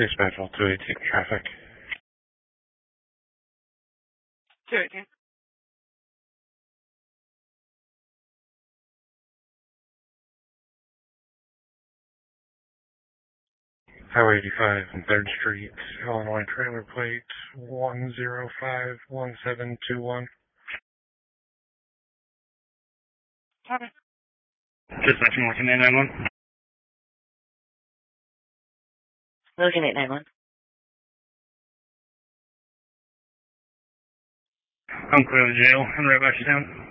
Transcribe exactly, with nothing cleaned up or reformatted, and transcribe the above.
Dispatch all two eighteen traffic. two eighteen. Highway eighty-five and third Street, Illinois trailer plate one zero five one seven two one. Copy. Dispatching Lincoln eight nine one. Lincoln eight nine one. I'm clear to jail. I'm right back to town.